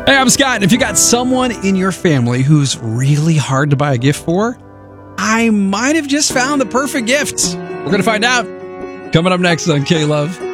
Hey, I'm Scott. If you got someone in your family who's really hard to buy a gift for, I might have just found the perfect gift. We're going to find out coming up next on K-Love.